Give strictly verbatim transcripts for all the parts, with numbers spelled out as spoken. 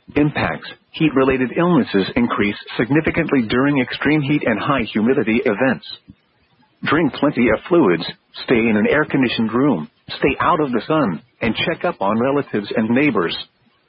Impacts: heat-related illnesses increase significantly during extreme heat and high humidity events. Drink plenty of fluids, stay in an air-conditioned room, stay out of the sun, and check up on relatives and neighbors.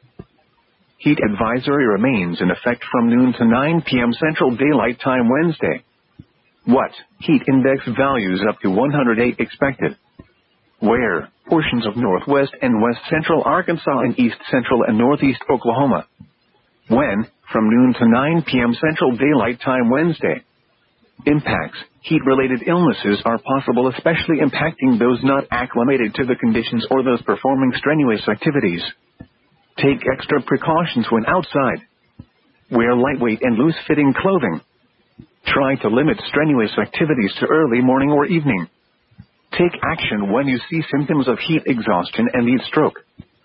Heat advisory remains in effect from noon to nine p m Central Daylight Time Wednesday. What? Heat index values up to one hundred eight expected. Where? Portions of northwest and west central Arkansas and east central and northeast Oklahoma. When? From noon to nine p m Central Daylight Time Wednesday. Impacts: heat-related illnesses are possible, especially impacting those not acclimated to the conditions or those performing strenuous activities. Take extra precautions when outside. Wear lightweight and loose-fitting clothing. Try to limit strenuous activities to early morning or evening. Take action when you see symptoms of heat exhaustion and heat stroke.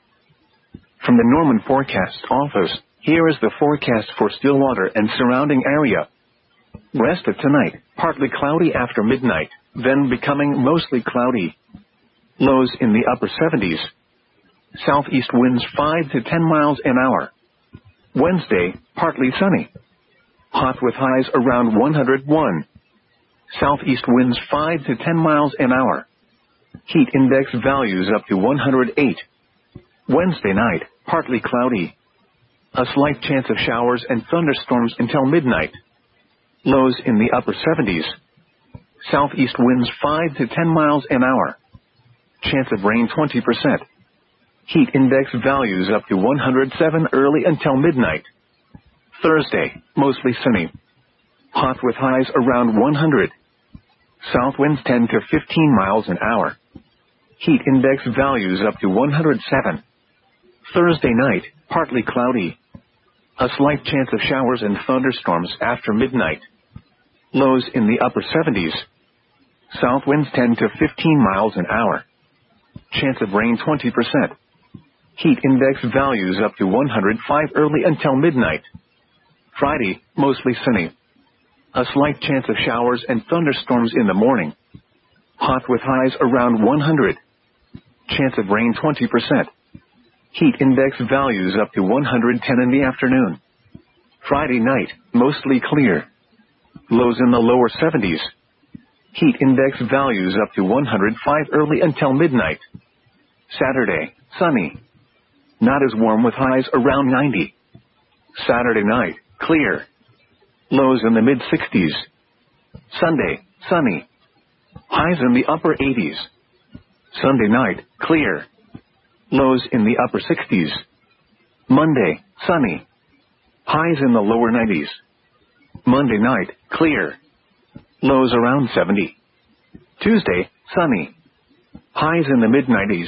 From the Norman Forecast Office, here is the forecast for Stillwater and surrounding area. Rest of tonight, partly cloudy after midnight, then becoming mostly cloudy. Lows in the upper seventies. Southeast winds five to ten miles an hour. Wednesday, partly sunny. Hot with highs around one hundred one. Southeast winds five to ten miles an hour. Heat index values up to one hundred eight. Wednesday night, partly cloudy. A slight chance of showers and thunderstorms until midnight. Lows in the upper seventies. Southeast winds five to ten miles an hour. Chance of rain twenty percent. Heat index values up to one hundred seven early until midnight. Thursday, mostly sunny. Hot with highs around one hundred. South winds ten to fifteen miles an hour. Heat index values up to one hundred seven. Thursday night, partly cloudy. A slight chance of showers and thunderstorms after midnight. Lows in the upper seventies. South winds ten to fifteen miles an hour. Chance of rain twenty percent. Heat index values up to one hundred five early until midnight. Friday, mostly sunny. A slight chance of showers and thunderstorms in the morning. Hot with highs around one hundred. Chance of rain twenty percent. Heat index values up to one hundred ten in the afternoon. Friday night, mostly clear. Lows in the lower seventies. Heat index values up to one hundred five early until midnight. Saturday, sunny. Not as warm with highs around ninety. Saturday night, clear. Lows in the mid-sixties. Sunday, sunny. Highs in the upper eighties. Sunday night, clear. Lows in the upper sixties. Monday, sunny. Highs in the lower nineties. Monday night, clear. Lows around seventy. Tuesday, sunny. Highs in the mid-nineties.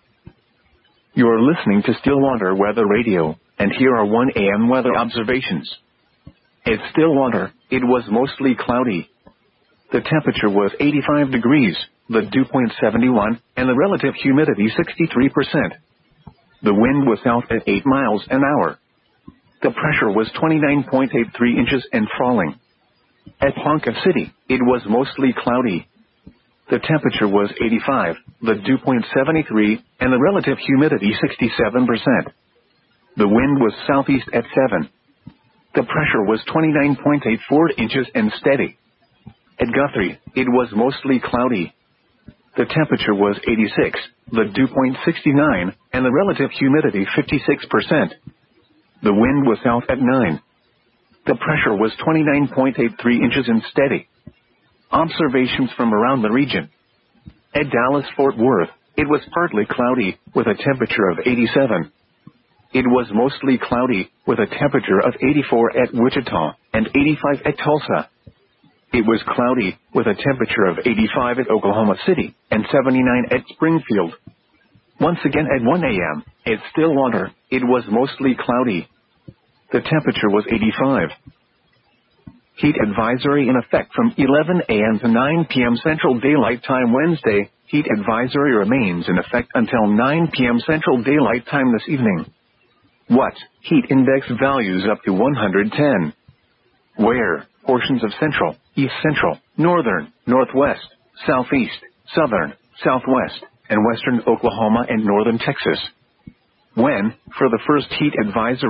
You're listening to Stillwater Weather Radio, and here are one A M weather observations. At Stillwater, it was mostly cloudy. The temperature was eighty-five degrees, the dew point seventy-one, and the relative humidity sixty-three percent. The wind was south at eight miles an hour. The pressure was twenty-nine point eight three inches and falling. At Ponca City, it was mostly cloudy. The temperature was eighty-five, the dew point seventy-three, and the relative humidity sixty-seven percent. The wind was southeast at seven. The pressure was twenty-nine point eight four inches and steady. At Guthrie, it was mostly cloudy. The temperature was eighty-six, the dew point sixty-nine, and the relative humidity fifty-six percent. The wind was south at nine. The pressure was twenty-nine point eight three inches and steady. Observations from around the region. At Dallas-Fort Worth, it was partly cloudy, with a temperature of eighty-seven. It was mostly cloudy, with a temperature of eighty-four at Wichita, and eighty-five at Tulsa. It was cloudy, with a temperature of eighty-five at Oklahoma City, and seventy-nine at Springfield. Once again at one A M, at Stillwater, it was mostly cloudy. The temperature was eighty-five. Heat advisory in effect from eleven A M to nine P M Central Daylight Time Wednesday. Heat advisory remains in effect until nine P M Central Daylight Time this evening. What? Heat index values up to one hundred ten. Where? Portions of central, east central, northern, northwest, southeast, southern, southwest, and western Oklahoma and northern Texas. When? For the first heat advisory